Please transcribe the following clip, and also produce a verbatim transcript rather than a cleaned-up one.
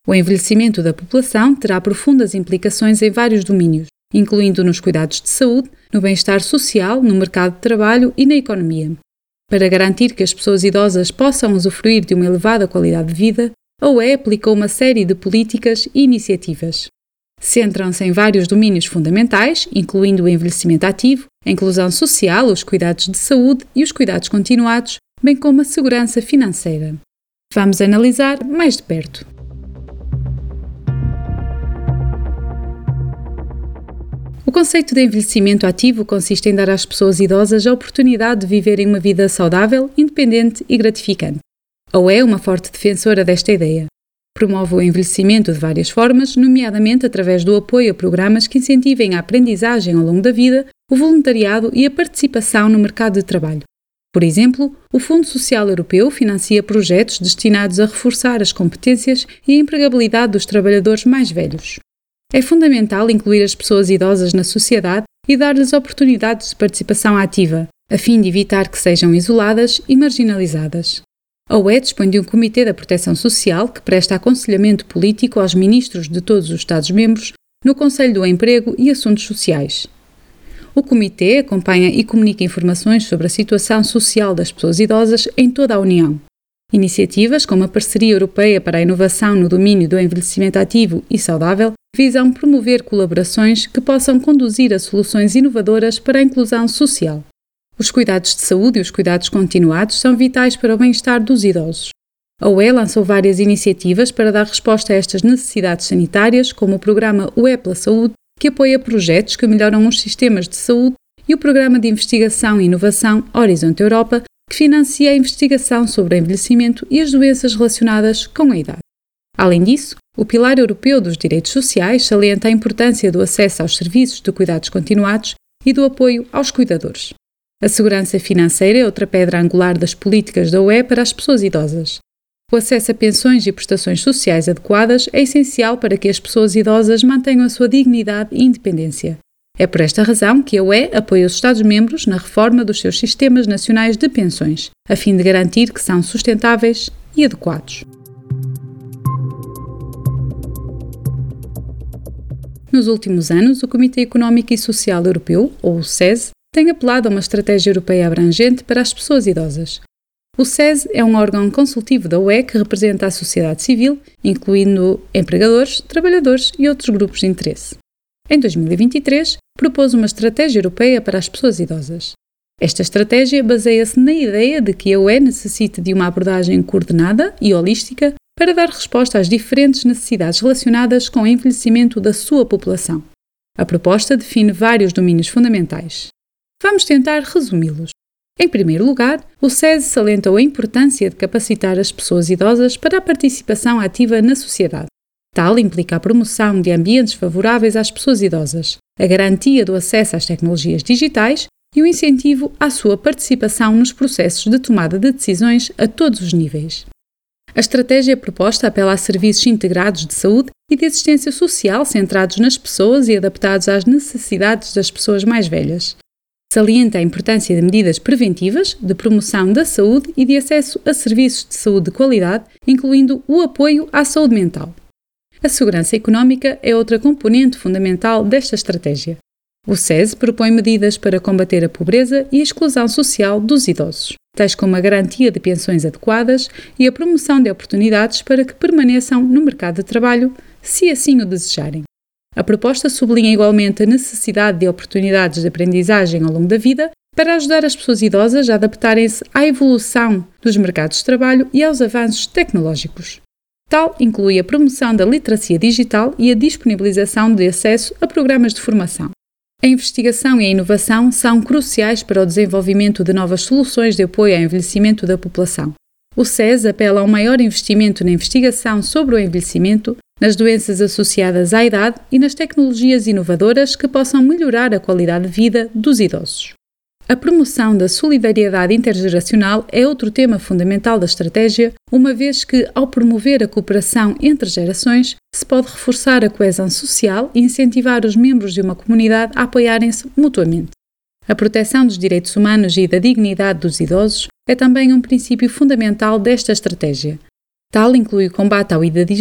O envelhecimento da população terá profundas implicações em vários domínios, incluindo nos cuidados de saúde, no bem-estar social, no mercado de trabalho e na economia. Para garantir que as pessoas idosas possam usufruir de uma elevada qualidade de vida, a U E aplicou uma série de políticas e iniciativas. Centram-se em vários domínios fundamentais, incluindo o envelhecimento ativo, a inclusão social, os cuidados de saúde e os cuidados continuados, bem como a segurança financeira. Vamos analisar mais de perto. O conceito de envelhecimento ativo consiste em dar às pessoas idosas a oportunidade de viverem uma vida saudável, independente e gratificante. A U E é uma forte defensora desta ideia. Promove o envelhecimento de várias formas, nomeadamente através do apoio a programas que incentivem a aprendizagem ao longo da vida, o voluntariado e a participação no mercado de trabalho. Por exemplo, o Fundo Social Europeu financia projetos destinados a reforçar as competências e a empregabilidade dos trabalhadores mais velhos. É fundamental incluir as pessoas idosas na sociedade e dar-lhes oportunidades de participação ativa, a fim de evitar que sejam isoladas e marginalizadas. A U E dispõe de um Comitê da Proteção Social que presta aconselhamento político aos ministros de todos os Estados-membros no Conselho do Emprego e Assuntos Sociais. O Comitê acompanha e comunica informações sobre a situação social das pessoas idosas em toda a União. Iniciativas como a Parceria Europeia para a Inovação no domínio do envelhecimento ativo e saudável visam promover colaborações que possam conduzir a soluções inovadoras para a inclusão social. Os cuidados de saúde e os cuidados continuados são vitais para o bem-estar dos idosos. A U E lançou várias iniciativas para dar resposta a estas necessidades sanitárias, como o Programa U E pela Saúde, que apoia projetos que melhoram os sistemas de saúde, e o Programa de Investigação e Inovação Horizonte Europa, que financia a investigação sobre o envelhecimento e as doenças relacionadas com a idade. Além disso, o Pilar Europeu dos Direitos Sociais salienta a importância do acesso aos serviços de cuidados continuados e do apoio aos cuidadores. A segurança financeira é outra pedra angular das políticas da U E para as pessoas idosas. O acesso a pensões e prestações sociais adequadas é essencial para que as pessoas idosas mantenham a sua dignidade e independência. É por esta razão que a U E apoia os Estados-membros na reforma dos seus sistemas nacionais de pensões, a fim de garantir que são sustentáveis e adequados. Nos últimos anos, o Comitê Económico e Social Europeu, ou o C E S, tem apelado a uma estratégia europeia abrangente para as pessoas idosas. O C E S é um órgão consultivo da U E que representa a sociedade civil, incluindo empregadores, trabalhadores e outros grupos de interesse. Em dois mil e vinte e três, propôs uma estratégia europeia para as pessoas idosas. Esta estratégia baseia-se na ideia de que a U E necessita de uma abordagem coordenada e holística para dar resposta às diferentes necessidades relacionadas com o envelhecimento da sua população. A proposta define vários domínios fundamentais. Vamos tentar resumi-los. Em primeiro lugar, o C E S salientou a importância de capacitar as pessoas idosas para a participação ativa na sociedade. Tal implica a promoção de ambientes favoráveis às pessoas idosas, a garantia do acesso às tecnologias digitais e o incentivo à sua participação nos processos de tomada de decisões a todos os níveis. A estratégia proposta apela a serviços integrados de saúde e de assistência social centrados nas pessoas e adaptados às necessidades das pessoas mais velhas. Salienta a importância de medidas preventivas, de promoção da saúde e de acesso a serviços de saúde de qualidade, incluindo o apoio à saúde mental. A segurança económica é outra componente fundamental desta estratégia. O C E S propõe medidas para combater a pobreza e a exclusão social dos idosos, tais como a garantia de pensões adequadas e a promoção de oportunidades para que permaneçam no mercado de trabalho, se assim o desejarem. A proposta sublinha igualmente a necessidade de oportunidades de aprendizagem ao longo da vida para ajudar as pessoas idosas a adaptarem-se à evolução dos mercados de trabalho e aos avanços tecnológicos. Tal inclui a promoção da literacia digital e a disponibilização de acesso a programas de formação. A investigação e a inovação são cruciais para o desenvolvimento de novas soluções de apoio ao envelhecimento da população. O C E S apela a um maior investimento na investigação sobre o envelhecimento, nas doenças associadas à idade e nas tecnologias inovadoras que possam melhorar a qualidade de vida dos idosos. A promoção da solidariedade intergeracional é outro tema fundamental da estratégia, uma vez que, ao promover a cooperação entre gerações, se pode reforçar a coesão social e incentivar os membros de uma comunidade a apoiarem-se mutuamente. A proteção dos direitos humanos e da dignidade dos idosos é também um princípio fundamental desta estratégia. Tal inclui o combate ao idadismo